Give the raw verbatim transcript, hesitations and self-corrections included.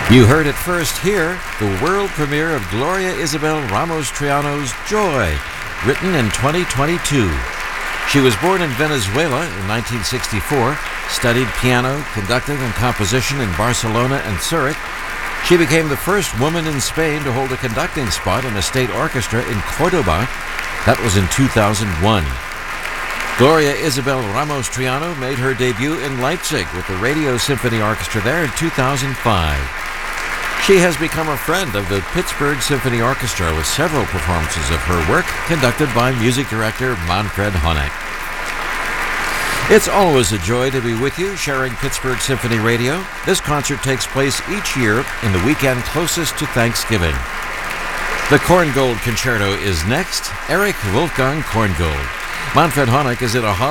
You heard it first here, the world premiere of Gloria Isabel Ramos Triano's Joy, written in twenty twenty-two. She was born in Venezuela in nineteen sixty-four, studied piano, conducting, and composition in Barcelona and Zurich. She became the first woman in Spain to hold a conducting spot in a state orchestra in Cordoba. That was in two thousand one. Gloria Isabel Ramos Triano made her debut in Leipzig with the Radio Symphony Orchestra there in two thousand five. She has become a friend of the Pittsburgh Symphony Orchestra with several performances of her work conducted by music director Manfred Honeck. It's always a joy to be with you, sharing Pittsburgh Symphony Radio. This concert takes place each year in the weekend closest to Thanksgiving. The Korngold Concerto is next, Eric Wolfgang Korngold. Manfred Honeck is in a